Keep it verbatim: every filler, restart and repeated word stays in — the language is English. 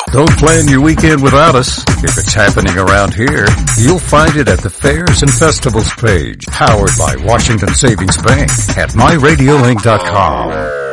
Don't plan your weekend without us. If it's happening around here, you'll find it at the Fairs and Festivals page, powered by Washington Savings Bank at my radio link dot com.